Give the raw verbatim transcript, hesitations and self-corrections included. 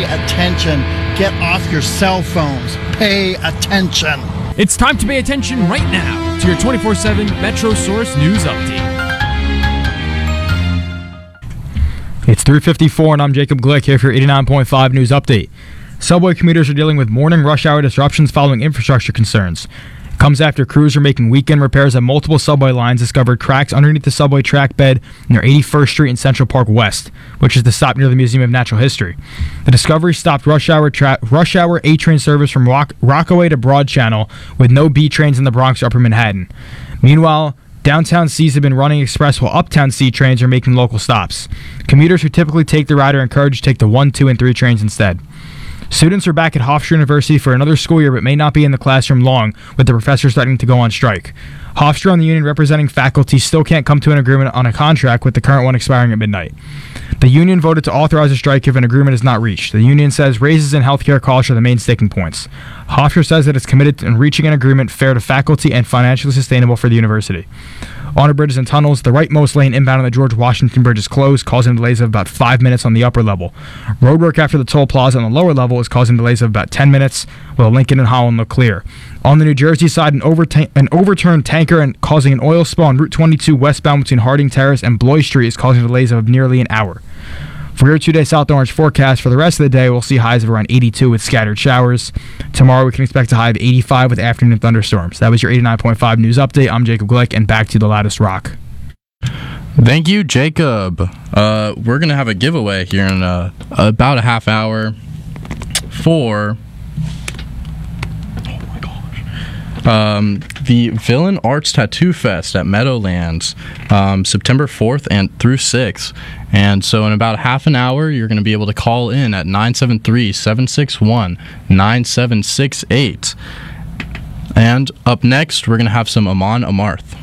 attention. Get off your cell phones. Pay attention. It's time to pay attention right now to your twenty-four seven Metro Source News Update. It's three fifty-four and I'm Jacob Glick here for your eighty-nine point five News Update. Subway commuters are dealing with morning rush hour disruptions following infrastructure concerns. It comes after crews are making weekend repairs at multiple subway lines discovered cracks underneath the subway track bed near eighty-first Street and Central Park West, which is the stop near the Museum of Natural History. The discovery stopped rush hour tra- rush hour A train service from Rock- Rockaway to Broad Channel with no B trains in the Bronx or Upper Manhattan. Meanwhile, downtown C's have been running express while uptown C trains are making local stops. Commuters who typically take the ride are encouraged to take the one, two, and three trains instead. Students are back at Hofstra University for another school year but may not be in the classroom long, with the professors starting to go on strike. Hofstra and the union representing faculty still can't come to an agreement on a contract, with the current one expiring at midnight. The union voted to authorize a strike if an agreement is not reached. The union says raises in healthcare costs are the main sticking points. Hofstra says that it's committed to reaching an agreement fair to faculty and financially sustainable for the university. On the bridges and tunnels, the rightmost lane inbound on the George Washington Bridge is closed, causing delays of about five minutes on the upper level. Roadwork after the toll plaza on the lower level is causing delays of about ten minutes, while Lincoln and Holland look clear. On the New Jersey side, an, overta- an overturned tanker and causing an oil spill on Route twenty-two westbound between Harding Terrace and Bloy Street is causing delays of nearly an hour. For your two-day South Orange forecast, for the rest of the day, we'll see highs of around eighty-two with scattered showers. Tomorrow, we can expect a high of eighty-five with afternoon thunderstorms. That was your eighty-nine point five News Update. I'm Jacob Glick, and back to the loudest rock. Thank you, Jacob. Uh, we're going to have a giveaway here in uh, about a half hour for... Um, the Villain Arts Tattoo Fest at Meadowlands, um, September fourth and through sixth. And so in about half an hour, you're going to be able to call in at nine seven three, seven six one, nine seven six eight. And up next, we're going to have some Amon Amarth.